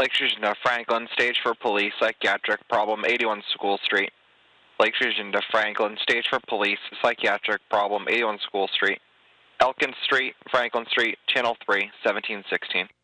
Lake Fusion to Franklin, stage for police, psychiatric problem, 81 School Street. Lake Fusion to Franklin, stage for police, psychiatric problem, 81 School Street. Elkins Street, Franklin Street, Channel 3, 1716.